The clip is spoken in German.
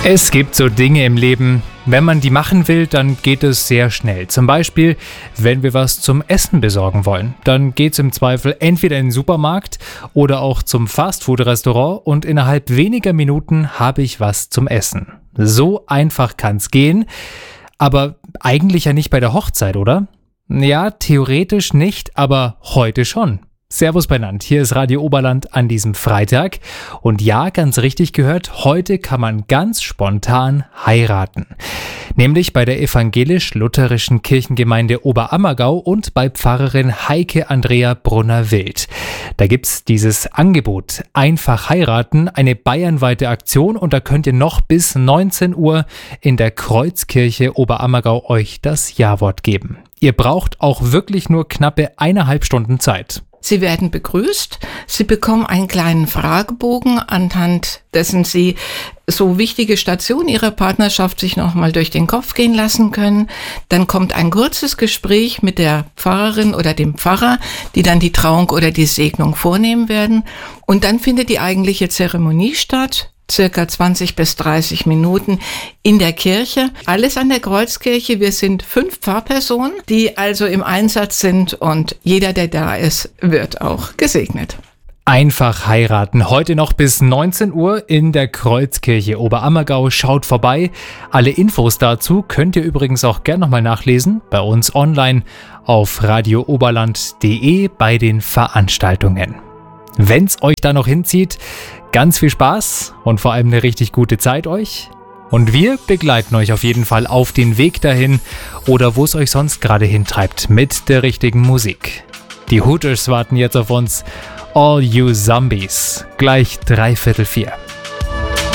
Es gibt so Dinge im Leben, wenn man die machen will, dann geht es sehr schnell. Zum Beispiel, wenn wir was zum Essen besorgen wollen. Dann geht es im Zweifel entweder in den Supermarkt oder auch zum Fastfood-Restaurant und innerhalb weniger Minuten habe ich was zum Essen. So einfach kann es gehen, aber eigentlich ja nicht bei der Hochzeit, oder? Ja, theoretisch nicht, aber heute schon. Servus benannt, hier ist Radio Oberland an diesem Freitag und ja, ganz richtig gehört, heute kann man ganz spontan heiraten. Nämlich bei der evangelisch-lutherischen Kirchengemeinde Oberammergau und bei Pfarrerin Heike Andrea Brunner-Wild. Da gibt's dieses Angebot, einfach heiraten, eine bayernweite Aktion und da könnt ihr noch bis 19 Uhr in der Kreuzkirche Oberammergau euch das Ja-Wort geben. Ihr braucht auch wirklich nur knappe 1,5 Stunden Zeit. Sie werden begrüßt, Sie bekommen einen kleinen Fragebogen, anhand dessen Sie so wichtige Stationen Ihrer Partnerschaft sich nochmal durch den Kopf gehen lassen können. Dann kommt ein kurzes Gespräch mit der Pfarrerin oder dem Pfarrer, die dann die Trauung oder die Segnung vornehmen werden. Und dann findet die eigentliche Zeremonie statt. Circa 20 bis 30 Minuten in der Kirche. Alles an der Kreuzkirche. Wir sind 5 Pfarrpersonen, die also im Einsatz sind und jeder, der da ist, wird auch gesegnet. Einfach heiraten. Heute noch bis 19 Uhr in der Kreuzkirche Oberammergau. Schaut vorbei. Alle Infos dazu könnt ihr übrigens auch gerne nochmal nachlesen bei uns online auf radiooberland.de bei den Veranstaltungen. Wenn's euch da noch hinzieht, ganz viel Spaß und vor allem eine richtig gute Zeit euch. Und wir begleiten euch auf jeden Fall auf den Weg dahin oder wo es euch sonst gerade hintreibt mit der richtigen Musik. Die Hooters warten jetzt auf uns. All You Zombies. Gleich 3/4.